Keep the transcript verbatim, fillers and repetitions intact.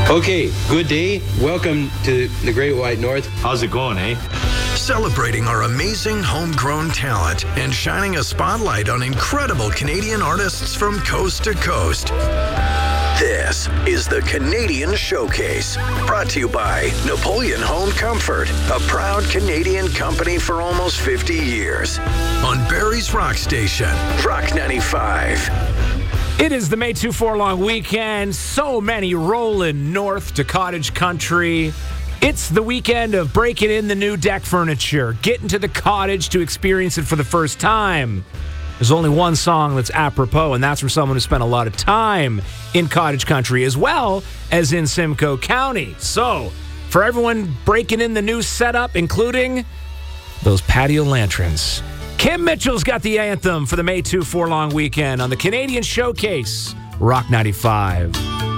Okay, good day. Welcome to the Great White North. How's it going, eh? Celebrating our amazing homegrown talent and shining a spotlight on incredible Canadian artists from coast to coast. This is the Canadian Showcase, brought to you by Napoleon Home Comfort, a proud Canadian company for almost fifty years. On Barrie's Rock Station, Rock ninety-five. It is the May two four long weekend. So many rolling north to cottage country. It's the weekend of breaking in the new deck furniture, getting to the cottage to experience it for the first time. There's only one song that's apropos, and that's from someone who spent a lot of time in cottage country as well as in Simcoe County. So, for everyone breaking in the new setup, including those patio lanterns, Kim Mitchell's got the anthem for the May two four long weekend on the Canadian Showcase, Rock ninety-five.